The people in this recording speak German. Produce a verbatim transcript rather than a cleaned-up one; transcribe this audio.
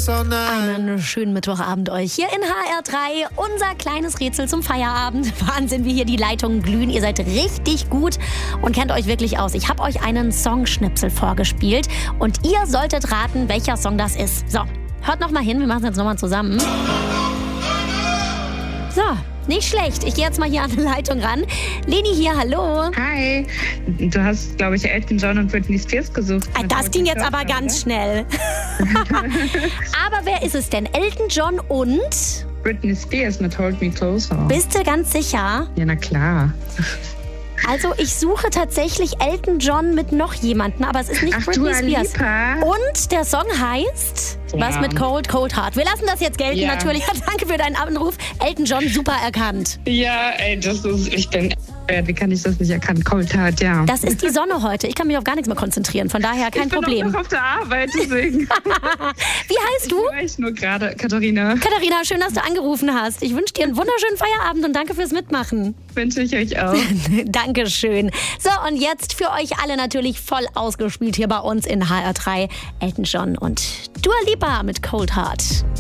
Einen schönen Mittwochabend euch hier in H R drei. Unser kleines Rätsel zum Feierabend. Wahnsinn, wie hier die Leitungen glühen. Ihr seid richtig gut und kennt euch wirklich aus. Ich habe euch einen Songschnipsel vorgespielt und ihr solltet raten, welcher Song das ist. So, hört noch mal hin, wir machen es jetzt nochmal zusammen. So, nicht schlecht. Ich gehe jetzt mal hier an die Leitung ran. Leni hier, hallo. Hi. Du hast, glaube ich, Elton John und Britney Spears gesucht. Ah, das ging jetzt aber ganz schnell. Aber wer ist es denn? Elton John und? Britney Spears mit Hold Me Closer. Bist du ganz sicher? Ja, na klar. Also ich suche tatsächlich Elton John mit noch jemanden, aber es ist nicht Ach, Britney Dua Spears. Lipa. Und der Song heißt Ja. was mit Cold, Cold Heart. Wir lassen das jetzt gelten, Ja. natürlich. Danke für deinen Anruf. Elton John, super erkannt. Ja, ey, das ist, ich bin, wie kann ich das nicht erkennen? Cold Heart, ja. Das ist die Sonne heute. Ich kann mich auf gar nichts mehr konzentrieren, von daher kein ich bin Problem. auch noch auf der Arbeit, deswegen. Wie heißt du? Ja, ich nur gerade, Katharina. Katharina, schön, dass du angerufen hast. Ich wünsche dir einen wunderschönen Feierabend und danke fürs Mitmachen. Wünsche ich euch auch. Dankeschön. So, und jetzt für euch alle natürlich voll ausgespielt hier bei uns in H R drei. Elton John und Dua Lipa mit Cold Heart.